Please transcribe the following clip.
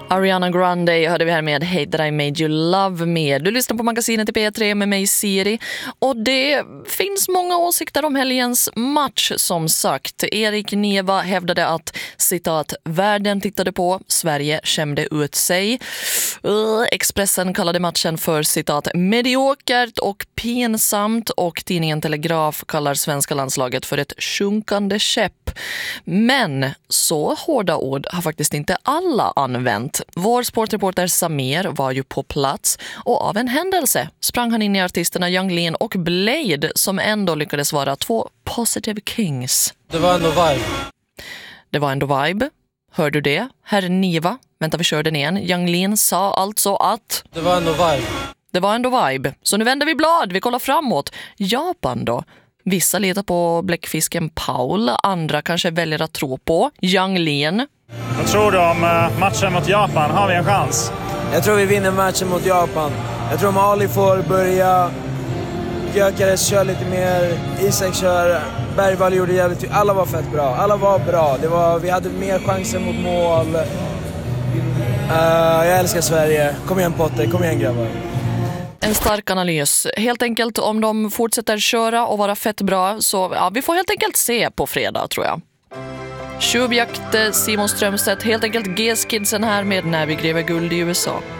Ariana Grande hörde vi här med Hate That I Made You Love Me. Du lyssnar på magasinet i P3 med mig Siri. Och det finns många åsikter om helgens match som sagt. Erik Niva hävdade att, citat, världen tittade på, Sverige skämde ut sig. Expressen kallade matchen för, citat, mediokert och pinsamt, och tidningen Telegraf kallar svenska landslaget för ett sjunkande skepp. Men så hårda ord har faktiskt inte alla använt. Vår sportreporter Samir var ju på plats och av en händelse sprang han in i artisterna Yung Lean och Blade som ändå lyckades vara två positive kings. Det var ändå vibe. Det var ändå vibe. Hör du det? Herr Niva. Vänta, vi kör den igen. Yung Lean sa alltså att... Det var ändå vibe. Det var ändå vibe. Så nu vänder vi blad. Vi kollar framåt. Japan då? Vissa litar på bläckfisken Paul. Andra kanske väljer att tro på Yung Lean. Vad tror du om matchen mot Japan? Har vi en chans? Jag tror vi vinner matchen mot Japan. Jag tror Mali får börja. Gyökeres kör lite mer. Isak kör. Bergvall gjorde jävligt. Alla var fett bra. Alla var bra. Vi hade mer chanser mot mål. Jag älskar Sverige. Kom igen Potter. Kom igen grabbar. En stark analys. Helt enkelt om de fortsätter köra och vara fett bra så ja, vi får helt enkelt se på fredag tror jag. Tjuvjakt, Simon Strömstedt, helt enkelt GS-kidsen här med När vi gräver guld i USA.